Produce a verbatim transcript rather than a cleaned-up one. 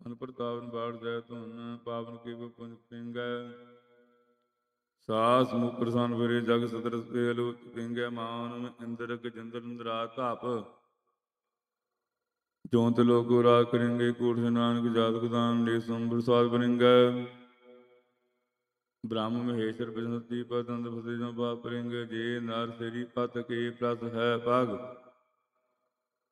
ਪ੍ਰਤਾਵਨ ਬਾੜ ਜੈ ਧੁਨ ਪਾਵਨ ਕੀ ਪੁੰਜ ਪਿੰਗੈ ਸਾਸ ਮੁਖ ਪ੍ਰਸੰਨ ਫਿਰੇ ਜਗ ਸਤਰ ਸੇਲ ਪਿੰਗੈ ਮਾਨ ਇੰਦਰਕ ਜੰਦਰ ਇੰਦਰਾ ਧਾਪ ਜੋਂਤ ਲੋਕੋ ਰਾਜ ਕਰਿੰਗੇ ਕੋਟ ਨਾਨਕ ਜਾਤਕ ਦਾਨ ਦੇ ਸੰਬਰ ਸਾਧ ਬਨਿੰਗੈ ਬ੍ਰਹਮ ਮਹੇਸ਼ਰ ਬਿਸ਼ਨਤੀ ਪਤੰਦ ਫਤੇ ਜਾਂ ਬਾਪ ਕਰਿੰਗੇ ਜੇ ਨਰ ਸੇਰੀ ਪਤ ਕੇ ਪ੍ਰਸ ਹੈ ਪਗ